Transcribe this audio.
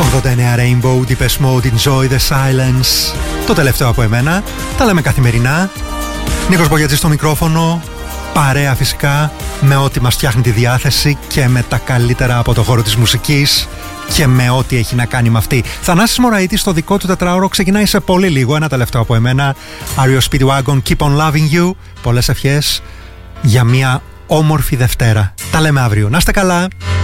89 Rainbow, Deepest Mode, Enjoy the Silence. Το τελευταίο από εμένα. Τα λέμε καθημερινά. Νίκος Μπογιατζής στο μικρόφωνο. Παρέα φυσικά με ό,τι μας φτιάχνει τη διάθεση και με τα καλύτερα από το χώρο της μουσικής και με ό,τι έχει να κάνει με αυτή. Θανάσης Μωραΐτης στο δικό του τετράωρο ξεκινάει σε πολύ λίγο. Ένα τελευταίο από εμένα. REO Speedwagon, Keep on Loving You. Πολλές ευχές για μια όμορφη Δευτέρα. Τα λέμε αύριο. Να είστε καλά.